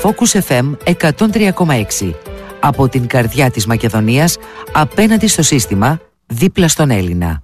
Focus FM 103,6. Από την καρδιά της Μακεδονίας, απέναντι στο σύστημα, δίπλα στον Έλληνα.